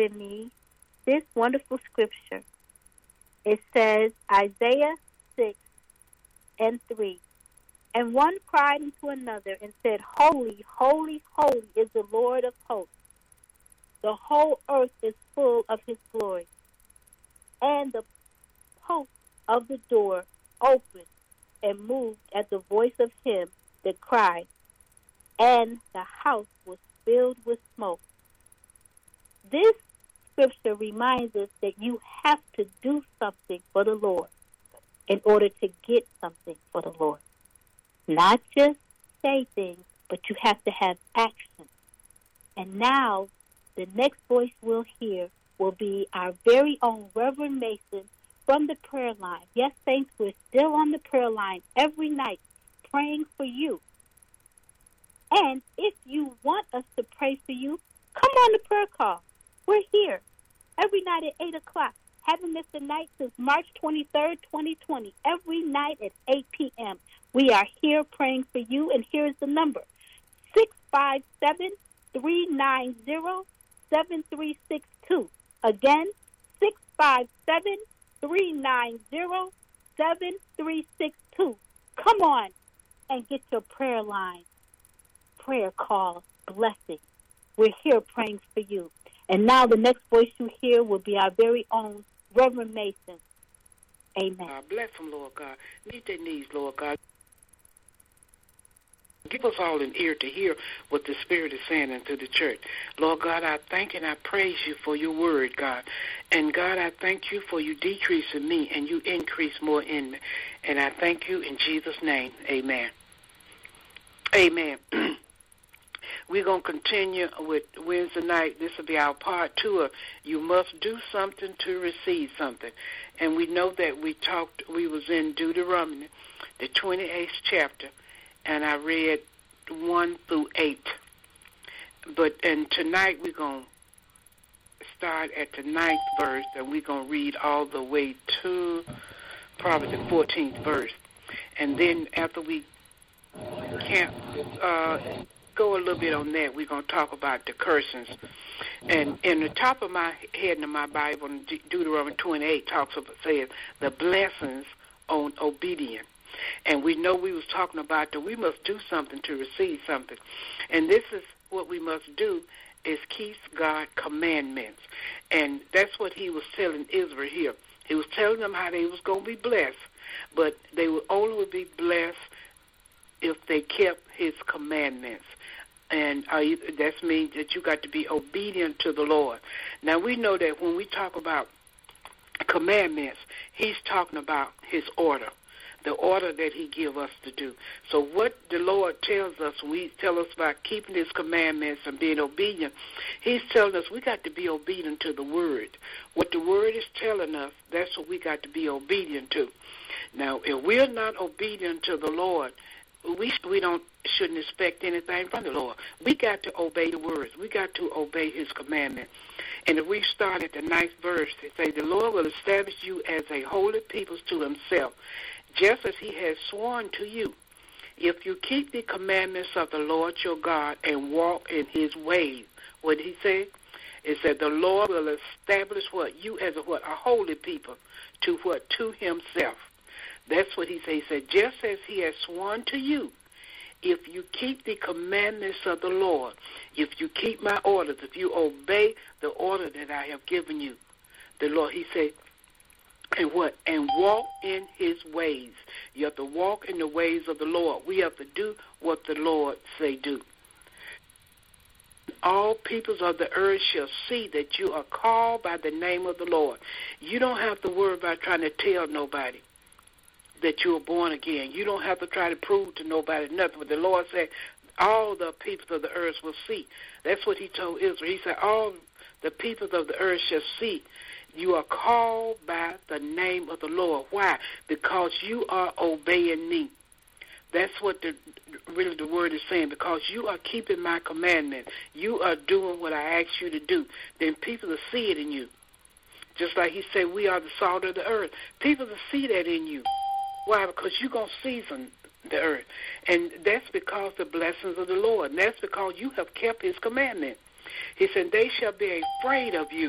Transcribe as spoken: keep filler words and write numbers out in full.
given me this wonderful scripture. It says, Isaiah six and three. And one cried unto another and said, Holy, holy, holy is the Lord of hosts. The whole earth is full of his glory. And the posts of the door opened and moved at the voice of him that cried, and the house was filled with smoke. This scripture reminds us that you have to do something for the Lord in order to get something for the Lord. Not just say things, but you have to have action. And now, the next voice we'll hear will be our very own Reverend Mason from the prayer line. Yes, saints, we're still on the prayer line every night praying for you. And if you want us to pray for you, come on the prayer call. We're here every night at eight o'clock. Haven't missed a night since March twenty-third, twenty twenty. Every night at eight p.m. We are here praying for you, and here's the number, six five seven, three nine zero, seven three six two. Again, six five seven, three nine zero, seven three six two. Come on and get your prayer line, prayer call, blessing. We're here praying for you. And now the next voice you hear will be our very own Reverend Mason. Amen. God bless them, Lord God. Meet their needs, Lord God. Give us all an ear to hear what the Spirit is saying into the church. Lord God, I thank and I praise you for your word, God. And God, I thank you for you decreasing me and you increase more in me. And I thank you in Jesus' name. Amen. Amen. We're going to continue with Wednesday night. This will be our part two of You Must Do Something to Receive Something. And we know that we talked, we was in Deuteronomy, the twenty-eighth chapter, and I read one through eight. But and tonight we're going to start at the ninth verse, and we're going to read all the way to probably the fourteenth verse. And then after we can't uh, go a little bit on that, we're going to talk about the cursings. And in the top of my head in my Bible, Deuteronomy twenty-eight talks about, says, the blessings on obedience. And we know we was talking about that we must do something to receive something. And this is what we must do, is keep God's commandments. And that's what he was telling Israel here. He was telling them how they was going to be blessed, but they would only would be blessed if they kept his commandments. And uh, that means that you got to be obedient to the Lord. Now, we know that when we talk about commandments, he's talking about his order, the order that he give us to do. So what the Lord tells us, when he tell us about keeping his commandments and being obedient, he's telling us we got to be obedient to the word. What the word is telling us, that's what we got to be obedient to. Now, if we're not obedient to the Lord, we we don't shouldn't expect anything from the Lord. We got to obey the words. We got to obey his commandment. And if we start at the ninth verse, it says, the Lord will establish you as a holy people to himself, just as he has sworn to you, if you keep the commandments of the Lord your God and walk in his ways. What did he say? It said the Lord will establish what? You as a what? A holy people to what? To himself. That's what he said. He said, just as he has sworn to you, if you keep the commandments of the Lord, if you keep my orders, if you obey the order that I have given you, the Lord, he said, and what? And walk in his ways. You have to walk in the ways of the Lord. We have to do what the Lord say do. All peoples of the earth shall see that you are called by the name of the Lord. You don't have to worry about trying to tell nobody that you are born again. You don't have to try to prove to nobody nothing. But the Lord said, all the peoples of the earth will see. That's what he told Israel. He said, all the peoples of the earth shall see you are called by the name of the Lord. Why? Because you are obeying me. That's what the really the word is saying, because you are keeping my commandment. You are doing what I asked you to do. Then people will see it in you. Just like he said, we are the salt of the earth. People will see that in you. Why? Because you're going to season the earth. And that's because the blessings of the Lord. And that's because you have kept his commandment. He said, they shall be afraid of you